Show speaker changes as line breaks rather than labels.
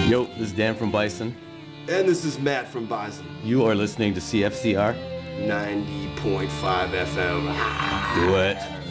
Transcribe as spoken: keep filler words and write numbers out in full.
Yo, this is Dan from Bison.
And this is Matt from Bison.
You are listening to C F C R.
ninety point five F M.
Do it.